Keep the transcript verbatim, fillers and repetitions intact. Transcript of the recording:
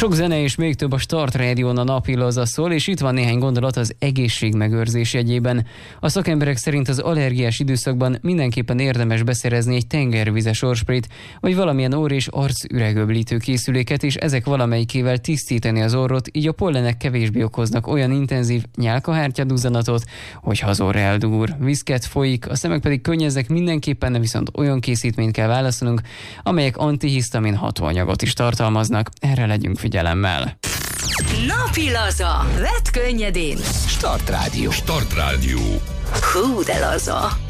Sok zene és még több a Start Rádión, a napi laza szól, és itt van néhány gondolat az egészségmegőrzés jegyében. A szakemberek szerint az allergiás időszakban mindenképpen érdemes beszerezni egy tengervizes orrsprayt, vagy valamilyen orr- és arcüregöblítő készüléket, és ezek valamelyikével tisztítani az orrot, így a pollenek kevésbé okoznak olyan intenzív nyálkahártyaduzzanatot, hogy az orr eldúr. Viszket folyik, a szemek pedig könnyeznek, mindenképpen viszont olyan készítményt kell választanunk, amelyek antihisztamin hatóanyagot is tartalmaznak. Erre legyünk figyelemmel. Napi laza. Vedd könnyedén. Start Rádió. Start Rádió. Hú, de laza.